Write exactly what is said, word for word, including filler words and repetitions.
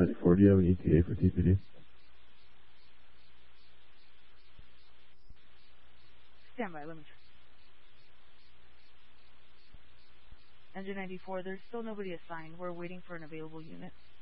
ninety-four, do you have an E T A for T P D? Stand by, let me try. Engine ninety-four, there's still nobody assigned. We're waiting for an available unit.